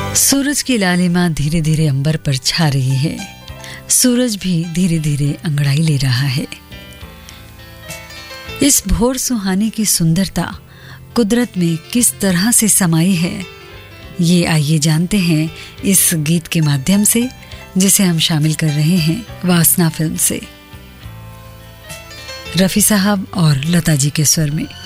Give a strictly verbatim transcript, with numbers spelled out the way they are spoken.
सूरज की लालिमा धीरे धीरे अंबर पर छा रही है। सूरज भी धीरे धीरे अंगड़ाई ले रहा है। इस भोर सुहाने की सुंदरता कुदरत में किस तरह से समाई है, ये आइए जानते हैं इस गीत के माध्यम से, जिसे हम शामिल कर रहे हैं वासना फिल्म से। रफी साहब और लता जी के स्वर में।